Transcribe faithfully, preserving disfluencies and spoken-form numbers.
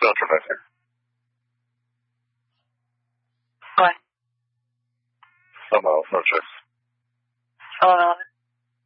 Delta Messenger. What? I'm out, no choice. Oh, no.